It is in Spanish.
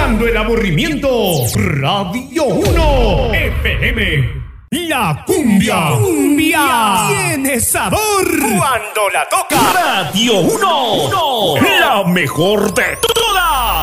Sacando el aburrimiento. Radio 1 FM. La cumbia. Cumbia. Tiene sabor. Cuando la toca. Radio 1. La mejor de todas.